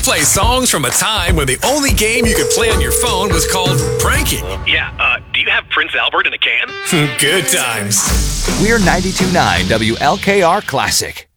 play songs from a time when the only game you could play on your phone was called pranking. Yeah, do you have Prince Albert in a can? Good times. We're 92.9 WLKR Classic.